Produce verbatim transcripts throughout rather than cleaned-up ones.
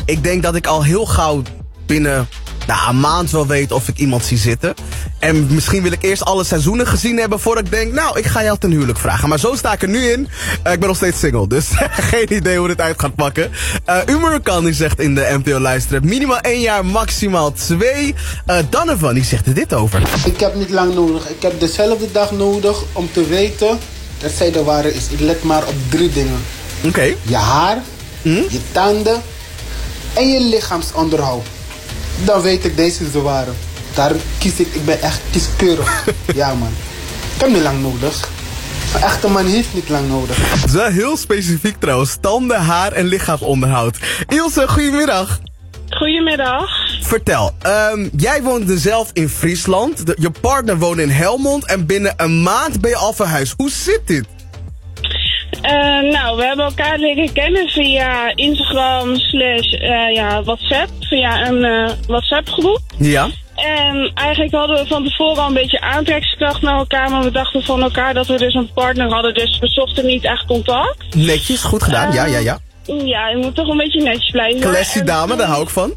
ik denk dat ik al heel gauw binnen nou, een maand wel weet of ik iemand zie zitten. En misschien wil ik eerst alle seizoenen gezien hebben voordat ik denk, nou, ik ga jou ten huwelijk vragen. Maar zo sta ik er nu in. Uh, ik ben nog steeds single, dus geen idee hoe dit uit gaat pakken. Uh, Umurkan die zegt in de N P O luisteren, minimaal één jaar, maximaal twee. Uh, Donovan die zegt er dit over. Ik heb niet lang nodig. Ik heb dezelfde dag nodig om te weten dat zij de ware is. Ik let maar op drie dingen. Oké. Okay. Je haar, hm? je tanden en je lichaamsonderhoud. Dan weet ik, deze is de ware. Daar kies ik, ik ben echt kieskeurig. Ja man, ik heb niet lang nodig. Een echte man heeft niet lang nodig. Zo heel specifiek trouwens, tanden, haar en lichaamsonderhoud. Ilse, goedemiddag. Goedemiddag. Vertel, um, jij woonde zelf in Friesland, de, je partner woonde in Helmond en binnen een maand ben je al verhuisd. Hoe zit dit? Uh, nou, we hebben elkaar leren kennen via Instagram slash uh, ja, WhatsApp, via een uh, WhatsApp groep. Ja. En eigenlijk hadden we van tevoren al een beetje aantrekkingskracht naar elkaar, maar we dachten van elkaar dat we dus een partner hadden, dus we zochten niet echt contact. Netjes, goed gedaan, uh, ja, ja, ja. Ja, je moet toch een beetje netjes blijven. Classy dame, toen... daar hou ik van.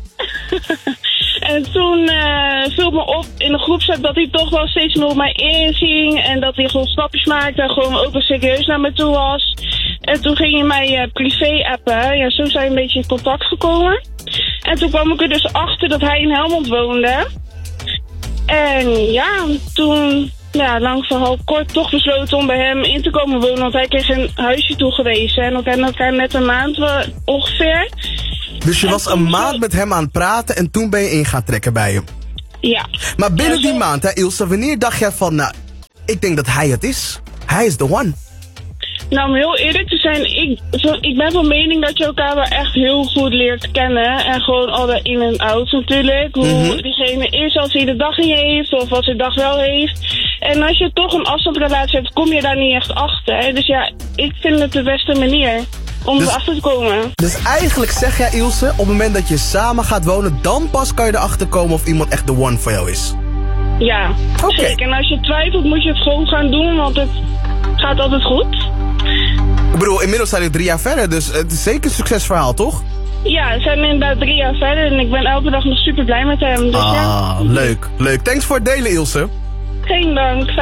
En toen uh, viel me op in de groepsapp dat hij toch wel steeds meer op mij inzing. En dat hij gewoon stapjes maakte en gewoon ook wel serieus naar me toe was. En toen ging hij mij uh, privé appen. Ja, zo zijn we een beetje in contact gekomen. En toen kwam ik er dus achter dat hij in Helmond woonde. En ja, toen, ja, lang verhaal kort, toch besloten om bij hem in te komen wonen. Want hij kreeg een huisje toegewezen. En we kennen elkaar net een maand ongeveer. Dus je was een maand met hem aan het praten en toen ben je in gaan trekken bij hem? Ja. Maar binnen ja, zo... die maand, hè Ilse, wanneer dacht jij van, nou, ik denk dat hij het is. Hij is the one. Nou, om heel eerlijk te zijn, ik, zo, ik ben van mening dat je elkaar wel echt heel goed leert kennen. En gewoon al de in en out natuurlijk. Hoe mm-hmm. diegene is als hij de dag niet heeft of als hij de dag wel heeft. En als je toch een afstandsrelatie hebt, kom je daar niet echt achter. Dus ja, ik vind het de beste manier om dus, erachter te komen. Dus eigenlijk zeg jij, Ilse, op het moment dat je samen gaat wonen, dan pas kan je erachter komen of iemand echt de one voor jou is? Ja, okay. Zeker. En als je twijfelt, moet je het gewoon gaan doen, want het gaat altijd goed. Ik bedoel, inmiddels zijn we drie jaar verder, dus het is zeker een succesverhaal, toch? Ja, we zijn inderdaad drie jaar verder en ik ben elke dag nog super blij met hem. Dus ah, ja. leuk, leuk. Thanks voor het delen, Ilse. Geen dank.